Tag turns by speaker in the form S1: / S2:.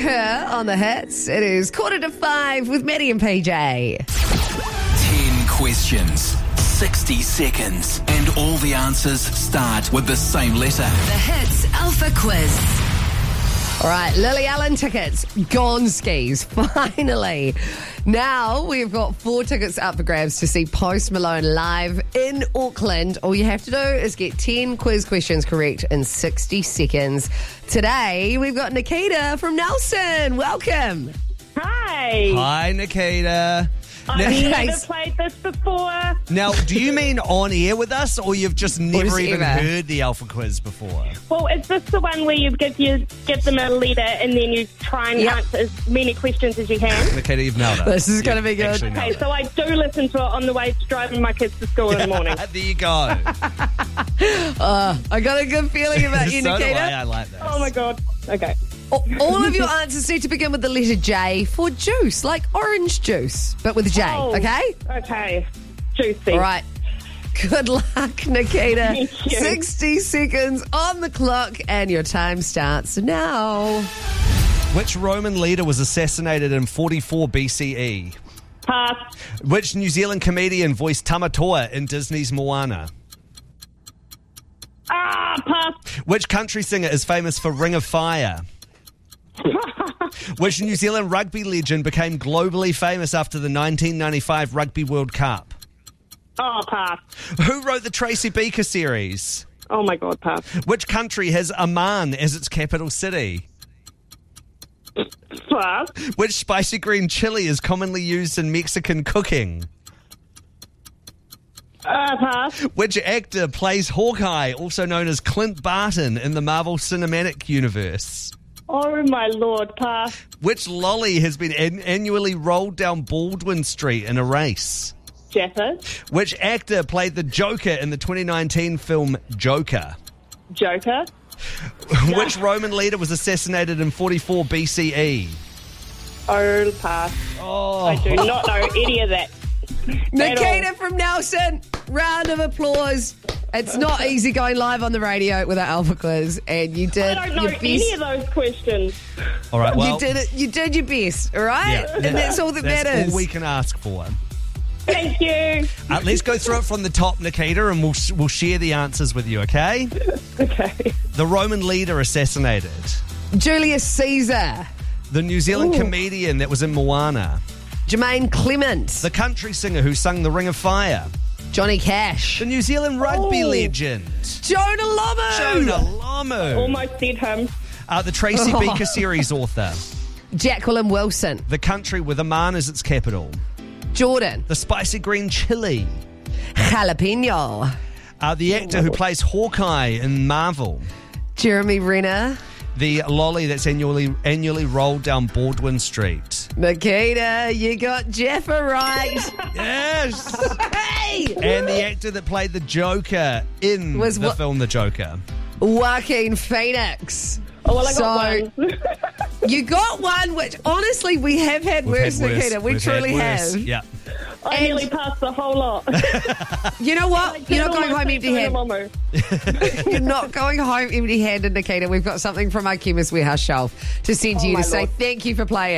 S1: her on the hits. It is 4:45 with Maddie and PJ.
S2: 10 questions, 60 seconds, and all the answers start with the same letter.
S3: The Hits Alpha Quiz.
S1: All right, Lily Allen tickets, gone skis, finally. Now we've got 4 tickets up for grabs to see Post Malone live in Auckland. All you have to do is get 10 quiz questions correct in 60 seconds. Today, we've got Nikita from Nelson. Welcome.
S4: Hi.
S5: Hi, Nikita.
S4: I've never played this before.
S5: Now, do you mean on air with us, or you've just never even heard the Alpha Quiz before?
S4: Well, is this the one where you give them a letter and then you try and answer as many questions as you can?
S5: Nikita, you've nailed it.
S1: This is going to be good.
S4: Okay, so I do listen to it on the way to driving my kids to school in the morning.
S5: There you go.
S1: I got a good feeling about you,
S5: So do
S1: Nikita.
S5: I like this.
S4: Oh, my God. Okay.
S1: All of your answers need to begin with the letter J for juice, like orange juice, but with J, okay?
S4: Okay. Juicy.
S1: All right. Good luck, Nikita.
S4: Thank you.
S1: 60 seconds on the clock, and your time starts now.
S5: Which Roman leader was assassinated in 44 BCE?
S4: Pass.
S5: Which New Zealand comedian voiced Tamatoa in Disney's Moana?
S4: Pass.
S5: Which country singer is famous for Ring of Fire? Which New Zealand rugby legend became globally famous after the 1995 Rugby World Cup?
S4: Pass.
S5: Who wrote the Tracy Beaker series?
S4: Oh, my God, pass.
S5: Which country has Amman as its capital city?
S4: Pass.
S5: Which spicy green chili is commonly used in Mexican cooking?
S4: Pass.
S5: Which actor plays Hawkeye, also known as Clint Barton, in the Marvel Cinematic Universe?
S4: Oh, my Lord, pass.
S5: Which lolly has been annually rolled down Baldwin Street in a race?
S4: Jaffa.
S5: Which actor played the Joker in the 2019 film Joker?
S4: Joker.
S5: Which Roman leader was assassinated in 44 BCE?
S4: Oh, pass. I do not know any of that.
S1: Nikita from Nelson, round of applause. It's not easy going live on the radio with our Alpha Quiz, and you did
S4: I don't know
S1: your best.
S4: any of those questions.
S5: All right, well,
S1: You did it. You did your best, all right?
S5: yeah,
S1: And that's all that matters.
S5: That's all we can ask for.
S4: Thank you.
S5: Let's go through it from the top, Nikita, and we'll share the answers with you, okay?
S4: Okay.
S5: The Roman leader assassinated.
S1: Julius Caesar,
S5: The New Zealand comedian that was in Moana.
S1: Jermaine Clement,
S5: The country singer who sung The Ring of Fire.
S1: Johnny Cash,
S5: The New Zealand rugby legend.
S1: Jonah Lomu,
S5: Jonah Lomu.
S4: Almost said him.
S5: The Tracy Beaker series author.
S1: Jacqueline Wilson,
S5: The country with Amman as its capital.
S1: Jordan,
S5: The spicy green chili.
S1: Jalapeno,
S5: The actor who plays Hawkeye in Marvel.
S1: Jeremy Renner,
S5: The lolly that's annually rolled down Baldwin Street.
S1: Nikita, you got Jaffa right.
S5: Yes!
S1: Hey!
S5: And the actor that played the Joker in
S1: Was
S5: the
S1: what-
S5: film The Joker.
S1: Joaquin Phoenix.
S4: Oh, well, I got one.
S1: You got one, which honestly we have had worse, Nikita. We
S5: We've
S1: truly
S5: had worse.
S1: have.
S5: Yeah.
S4: I nearly passed the whole lot.
S1: You know what? You're not going home empty-handed. You're not going home empty-handed, Nikita. We've got something from our Chemist Warehouse shelf to send to you
S4: my
S1: to say
S4: Lord.
S1: thank you for playing.